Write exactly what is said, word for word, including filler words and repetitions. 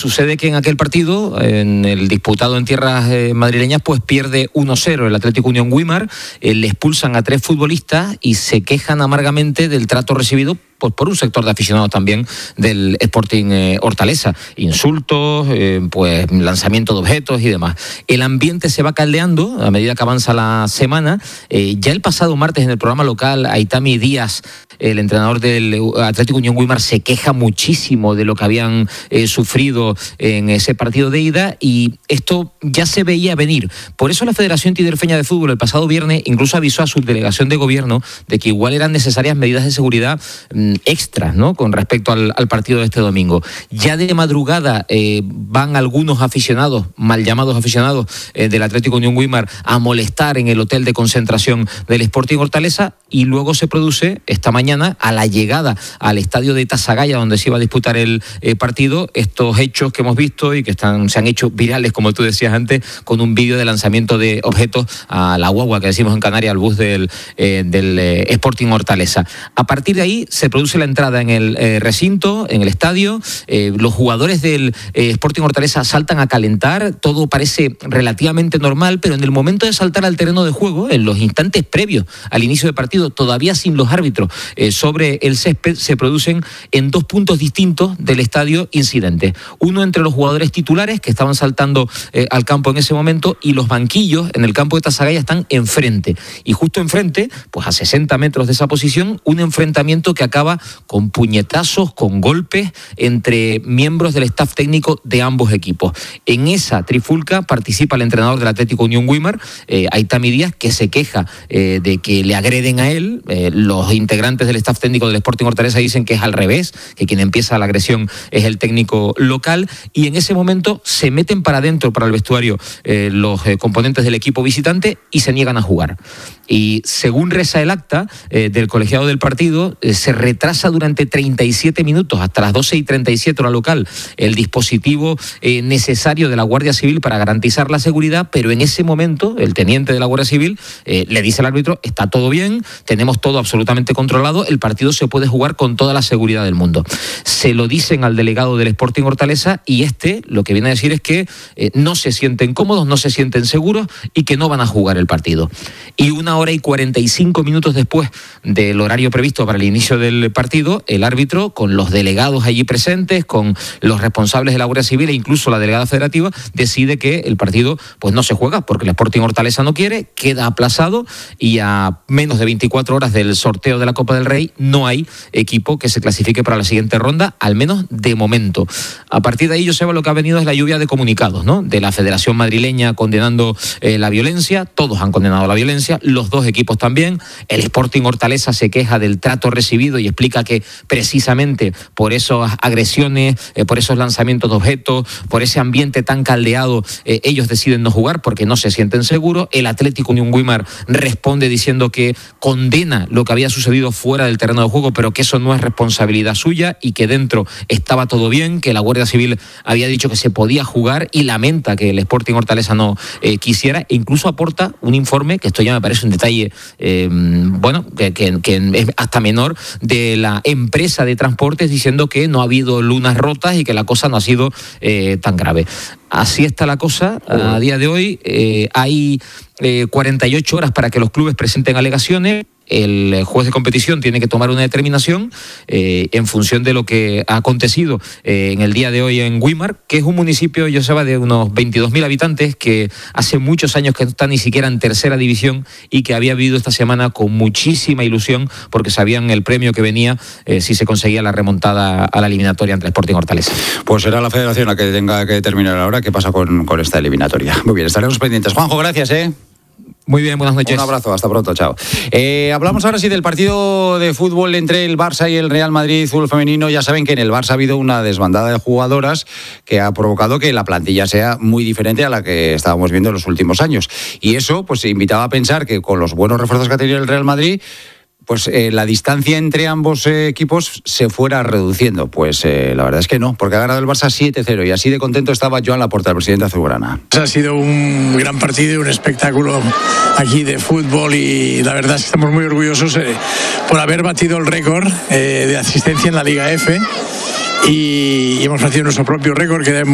sucede que en aquel partido, en el disputado en tierras eh, madrileñas, pues pierde uno cero el Atlético Unión Güímar, eh, le expulsan a tres futbolistas y se quejan amargamente del trato recibido pues por un sector de aficionados también del Sporting eh, Hortaleza. Insultos, eh, pues lanzamiento de objetos y demás. El ambiente se va caldeando a medida que avanza la semana. Eh, ya el pasado martes en el programa local, Aitami Díaz, el entrenador del Atlético Unión Güímar, se queja muchísimo de lo que habían eh, sufrido en ese partido de ida, y esto ya se veía venir. Por eso la Federación Tinerfeña de Fútbol el pasado viernes incluso avisó a su delegación de gobierno de que igual eran necesarias medidas de seguridad mmm, extras, ¿no?, con respecto al, al partido de este domingo. Ya de madrugada eh, van algunos aficionados, mal llamados aficionados eh, del Atlético Unión Güímar, a molestar en el hotel de concentración del Sporting Hortaleza, y luego se produce esta mañana, a la llegada al estadio de Tasagaya, donde se iba a disputar el eh, partido, estos hechos que hemos visto y que están, se han hecho virales, como tú decías antes, con un vídeo de lanzamiento de objetos a la guagua, que decimos en Canarias, al bus del, eh, del eh, Sporting Hortaleza. A partir de ahí se produce la entrada en el eh, recinto, en el estadio, eh, los jugadores del eh, Sporting Hortaleza saltan a calentar, todo parece relativamente normal, pero en el momento de saltar al terreno de juego, en los instantes previos al inicio del partido, todavía sin los árbitros eh, sobre el césped, se producen en dos puntos distintos del estadio incidentes. Uno entre los jugadores titulares que estaban saltando eh, al campo en ese momento, y los banquillos en el campo de Tasagaya están enfrente. Y justo enfrente, pues a sesenta metros de esa posición, un enfrentamiento que acaba con puñetazos, con golpes entre miembros del staff técnico de ambos equipos. En esa trifulca participa el entrenador del Atlético Unión Güímar, eh, Aitami Díaz, que se queja eh, de que le agreden a él. Eh, los integrantes del staff técnico del Sporting Hortaleza dicen que es al revés, que quien empieza la agresión es el técnico local, y en ese momento se meten para adentro, para el vestuario, eh, los eh, componentes del equipo visitante, y se niegan a jugar. Y según reza el acta eh, del colegiado del partido, eh, se retrasa durante treinta y siete minutos, hasta las doce y treinta y siete hora local, el dispositivo eh, necesario de la Guardia Civil para garantizar la seguridad, pero en ese momento el teniente de la Guardia Civil eh, le dice al árbitro: está todo bien, tenemos todo absolutamente controlado, el partido se puede jugar con toda la seguridad del mundo. Se lo dicen al delegado del Sporting Hortaleza, y este lo que viene a decir es que eh, no se sienten cómodos, no se sienten seguros, y que no van a jugar el partido. Y una hora y cuarenta y cinco minutos después del horario previsto para el inicio del partido, el árbitro, con los delegados allí presentes, con los responsables de la Guardia Civil e incluso la delegada federativa, decide que el partido pues no se juega, porque el Sporting Hortaleza no quiere, queda aplazado, y a menos de veinticuatro horas del sorteo de la Copa del Rey no hay equipo que se clasifique para la siguiente ronda, al menos de momento. A partir de ahí, Joseba, lo que ha venido es la lluvia de comunicados, ¿no?, de la Federación Madrileña condenando eh, la violencia. Todos han condenado la violencia, los dos equipos también. El Sporting Hortaleza se queja del trato recibido y explica que precisamente por esas agresiones, eh, por esos lanzamientos de objetos, por ese ambiente tan caldeado, eh, ellos deciden no jugar porque no se sienten seguros. El Atlético Unión Güímar responde diciendo que condena lo que había sucedido fuera del terreno de juego, pero que eso no es responsabilidad suya, y que dentro estaba todo bien, que la Guardia Civil había dicho que se podía jugar, y lamenta que el Sporting Hortaleza no eh, quisiera, e incluso aporta un informe, que esto ya me parece un detalle eh, bueno, que, que, que es hasta menor, de la empresa de transportes, diciendo que no ha habido lunas rotas y que la cosa no ha sido eh, tan grave. Así está la cosa a día de hoy. Eh, hay eh, cuarenta y ocho horas para que los clubes presenten alegaciones. El juez de competición tiene que tomar una determinación eh, en función de lo que ha acontecido eh, en el día de hoy en Güímar, que es un municipio, Joseba, de unos veintidós mil habitantes, que hace muchos años que no está ni siquiera en tercera división, y que había vivido esta semana con muchísima ilusión porque sabían el premio que venía eh, si se conseguía la remontada a la eliminatoria entre Sporting Hortaleza. Pues será la federación la que tenga que determinar ahora qué pasa con, con esta eliminatoria. Muy bien, estaremos pendientes. Juanjo, gracias, ¿eh? Muy bien, buenas noches. Un abrazo, hasta pronto, chao. Eh, hablamos ahora sí del partido de fútbol entre el Barça y el Real Madrid, fútbol femenino. Ya saben que en el Barça ha habido una desbandada de jugadoras que ha provocado que la plantilla sea muy diferente a la que estábamos viendo en los últimos años. Y eso pues invitaba a pensar que con los buenos refuerzos que ha tenido el Real Madrid, pues eh, la distancia entre ambos eh, equipos se fuera reduciendo. Pues eh, la verdad es que no, porque ha ganado el Barça siete cero, y así de contento estaba Joan Laporta, el presidente azulgrana. Ha sido un gran partido y un espectáculo aquí de fútbol, y la verdad es que estamos muy orgullosos eh, por haber batido el récord eh, de asistencia en la Liga F, y hemos batido nuestro propio récord, que